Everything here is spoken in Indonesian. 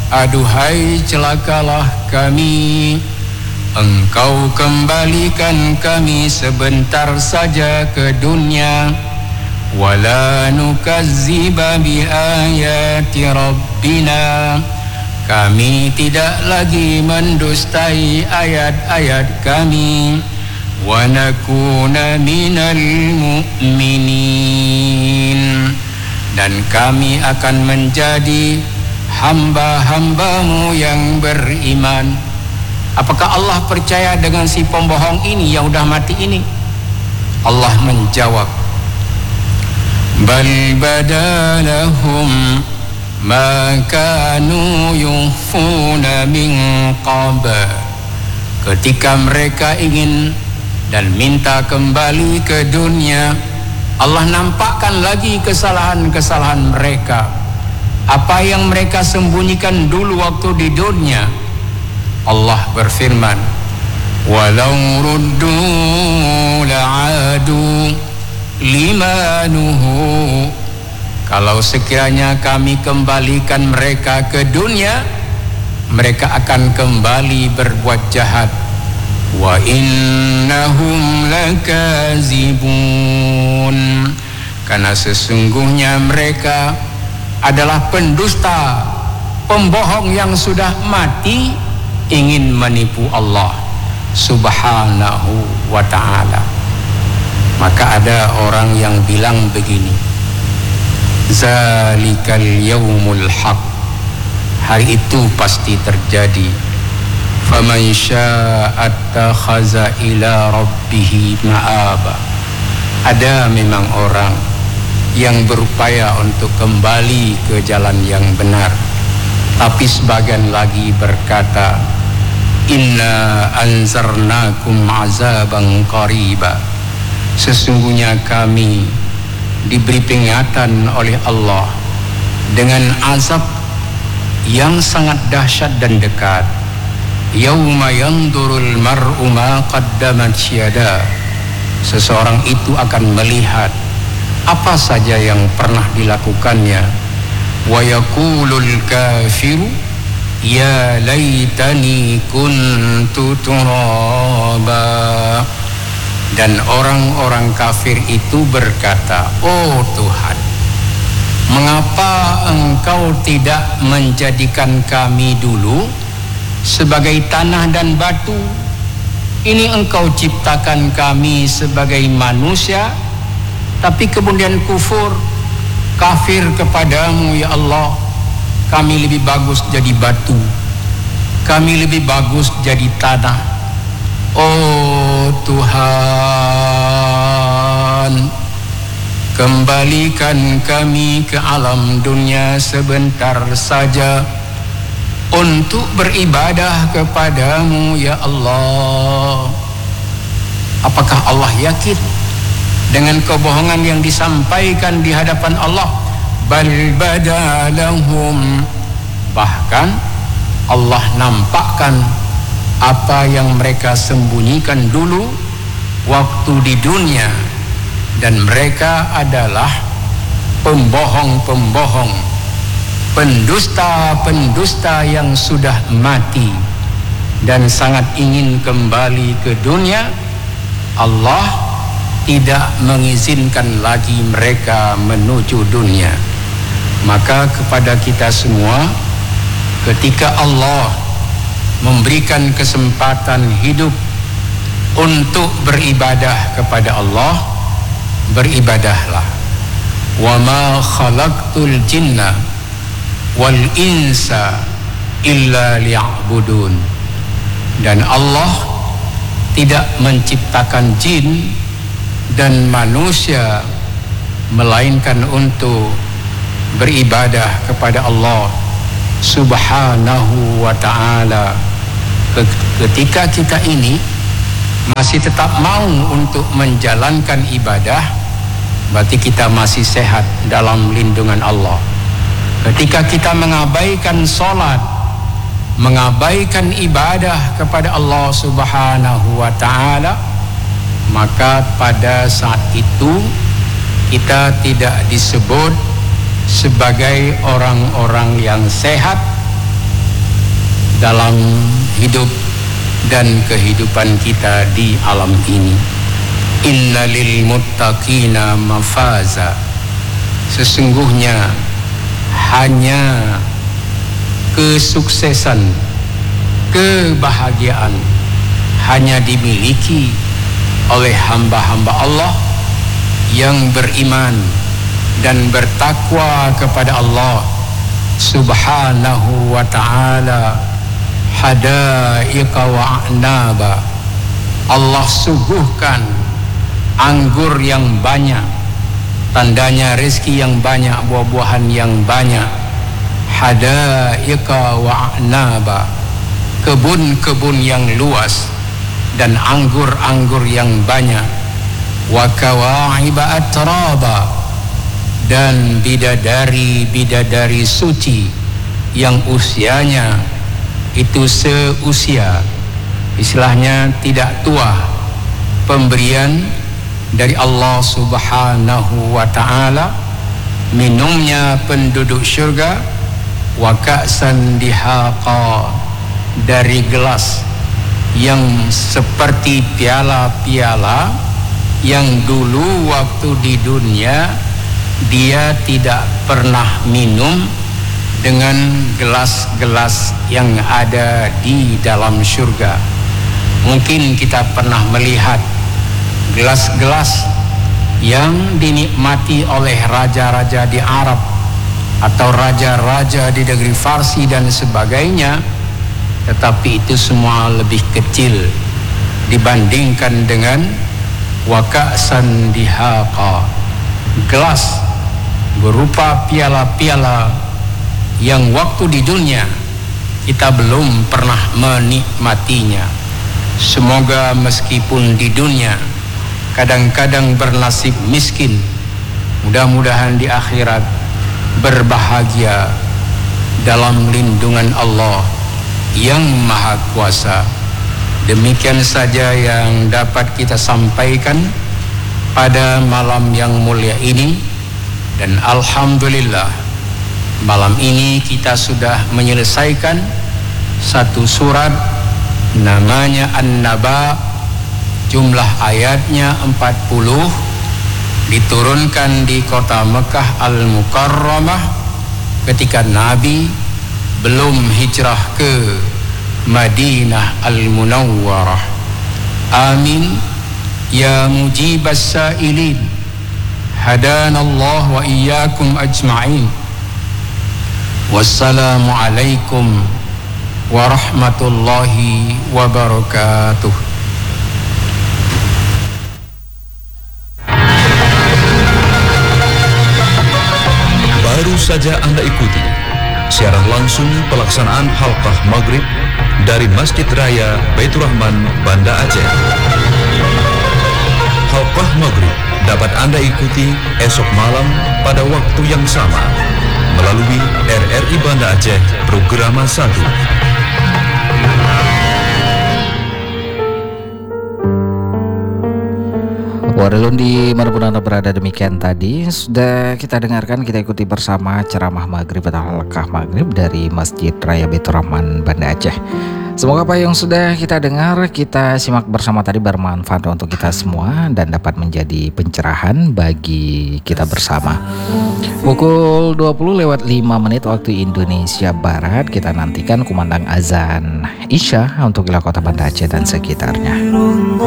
aduhai celakalah kami, Engkau kembalikan kami sebentar saja ke dunia. Wala nukazziba biayati rabbina, kami tidak lagi mendustai ayat-ayat kami. Wa nakuna minal mu'minin, dan kami akan menjadi hamba-hambamu yang beriman. Apakah Allah percaya dengan si pembohong ini yang udah mati ini? Allah menjawab, bal badalahum ma kanu yukhfuna min qabl. Ketika mereka ingin dan minta kembali ke dunia, Allah nampakkan lagi kesalahan-kesalahan mereka. Apa yang mereka sembunyikan dulu waktu di dunia. Allah berfirman, walau ruddu la'adu limanuhu, kalau sekiranya kami kembalikan mereka ke dunia, mereka akan kembali berbuat jahat. Wa innahum lakazibun, karena sesungguhnya mereka adalah pendusta, pembohong yang sudah mati, ingin menipu Allah subhanahu wa ta'ala. Maka ada orang yang bilang begini, zalikal yaumul haq, hari itu pasti terjadi. Faman sya'attakhadha ila rabbih ma'aba, ada memang orang yang berupaya untuk kembali ke jalan yang benar, tapi sebagian lagi berkata, inna anzarnakum azaban qariba, sesungguhnya kami diberi peringatan oleh Allah dengan azab yang sangat dahsyat dan dekat. Yauma yandurul mar'u ma qaddamat yada, seseorang itu akan melihat apa saja yang pernah dilakukannya. Wa yaqulul kafiru ya laitani kuntu turaba, dan orang-orang kafir itu berkata, oh Tuhan, mengapa Engkau tidak menjadikan kami dulu sebagai tanah dan batu? Ini Engkau ciptakan kami sebagai manusia, tapi kemudian kafir kepadamu ya Allah. Kami lebih bagus jadi batu, kami lebih bagus jadi tanah. Oh Tuhan, kembalikan kami ke alam dunia sebentar saja untuk beribadah kepadamu ya Allah. Apakah Allah yakin dengan kebohongan yang disampaikan di hadapan Allah? Bal badalahum, bahkan Allah nampakkan apa yang mereka sembunyikan dulu waktu di dunia, dan mereka adalah pembohong-pembohong, pendusta-pendusta yang sudah mati dan sangat ingin kembali ke dunia. Allah tidak mengizinkan lagi mereka menuju dunia. Maka kepada kita semua, ketika Allah memberikan kesempatan hidup untuk beribadah kepada Allah, beribadahlah. Wa ma khalaqtul jinna wal insa illa liya'budun, dan Allah tidak menciptakan jin dan manusia melainkan untuk beribadah kepada Allah subhanahu wa ta'ala. Ketika kita ini masih tetap mau untuk menjalankan ibadah, berarti kita masih sehat dalam lindungan Allah. Ketika kita mengabaikan sholat, mengabaikan ibadah kepada Allah subhanahu wa ta'ala, maka pada saat itu kita tidak disebut sebagai orang-orang yang sehat, dalam hidup dan kehidupan kita di alam ini. Innalil muttaqina mafaza, sesungguhnya hanya kesuksesan, kebahagiaan hanya dimiliki oleh hamba-hamba Allah yang beriman dan bertakwa kepada Allah Subhanahu wa ta'ala. Hadaiqa wa a'naba, Allah suguhkan anggur yang banyak, tandanya rezeki yang banyak, buah-buahan yang banyak. Hadaiqa wa a'naba, kebun-kebun yang luas dan anggur-anggur yang banyak. Wa kawa'iba atraba, dan bidadari-bidadari suci yang usianya itu seusia, istilahnya tidak tua. Pemberian dari Allah Subhanahu wa ta'ala, minumnya penduduk syurga. Wa ka'san dihaqa, dari gelas yang seperti piala-piala yang dulu waktu di dunia dia tidak pernah minum dengan gelas-gelas yang ada di dalam surga. Mungkin kita pernah melihat gelas-gelas yang dinikmati oleh raja-raja di Arab atau raja-raja di negeri Farsi dan sebagainya, tetapi itu semua lebih kecil dibandingkan dengan wa ka'san dihaqa, gelas berupa piala-piala yang waktu di dunia kita belum pernah menikmatinya. Semoga meskipun di dunia kadang-kadang bernasib miskin, mudah-mudahan di akhirat berbahagia dalam lindungan Allah yang Maha Kuasa. Demikian saja yang dapat kita sampaikan pada malam yang mulia ini, dan alhamdulillah malam ini kita sudah menyelesaikan satu surat namanya An-Naba, jumlah ayatnya 40, diturunkan di kota Mekah Al-Mukarramah ketika Nabi belum hijrah ke Madinah Al-Munawwarah. Amin ya mujibas sa'ilin, hadanallah wa iyyakum ajma'in. Wassalamualaikum warahmatullahi wabarakatuh. Baru saja Anda ikuti siaran langsung pelaksanaan halqah maghrib dari Masjid Raya Baitur Rahman, Banda Aceh. Halqah maghrib dapat Anda ikuti esok malam pada waktu yang sama melalui RRI Banda Aceh Programa 1. Waralun di manapun Anda berada, demikian tadi sudah kita dengarkan, kita ikuti bersama ceramah maghrib atau halqah maghrib dari Masjid Raya Baitur Rahman, Banda Aceh. Semoga apa yang sudah kita dengar, kita simak bersama tadi bermanfaat untuk kita semua dan dapat menjadi pencerahan bagi kita bersama. Pukul 20:05 waktu Indonesia Barat, kita nantikan kumandang azan Isya untuk wilayah kota Banda Aceh dan sekitarnya.